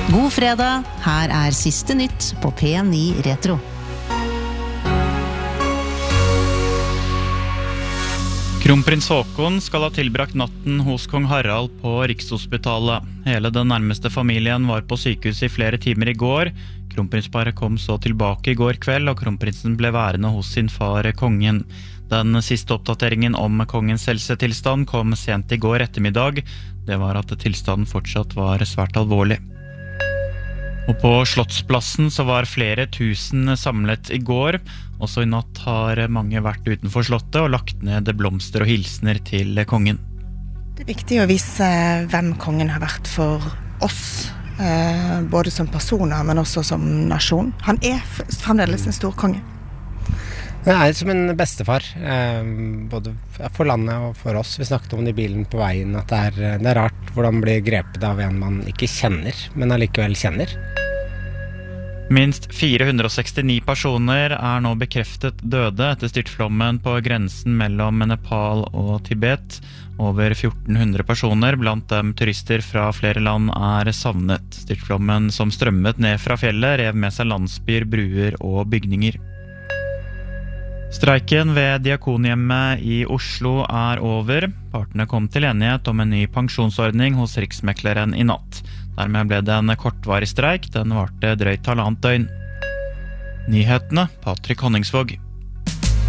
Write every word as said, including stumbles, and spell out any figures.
God fredag, her er siste nytt på P ni Retro. Kronprins Haakon skal ha tilbrakt natten hos kong Harald på Rikshospitalet. Hele den nærmeste familien var på sykehuset i flere timer i går. Kronprinsparet kom så tilbake i går kveld, og kronprinsen ble værende hos sin far, kongen. Den siste oppdateringen om kongens helsetilstand kom sent i går ettermiddag. Det var at tilstanden fortsatt var svært alvorlig. Og på Slottsplassen så var flere tusen samlet i går. Også i natt har mange vært utenfor slottet og lagt ned blomster og hilsener til kongen. Det er viktig å vise hvem kongen har vært for oss, både som personer, men også som nasjon. Han er fremdeles en stor konge. Det er som en bestefar, både for landet og for oss. Vi snakket om det i bilen på veien, at det er, det er rart hvordan man blir grepet av en man ikke kjenner, men allikevel kjenner. Minst fire hundre og sekstini personer er nå bekreftet døde etter styrtflommen på grensen mellom Nepal og Tibet. Over fjorten hundre personer, blant dem turister fra flere land, er savnet. Styrtflommen som strømmet ned fra fjellet rev med seg landsbyer, bruer og bygninger. Streiken ved Diakonhjemmet i Oslo er over. Partene kom til enighet om en ny pensjonsordning hos Riksmekleren i natt. Dermed ble det en kortvarig streik. Den varte drøyt halvannet døgn. Nyhetene, Patrick Honningsvåg.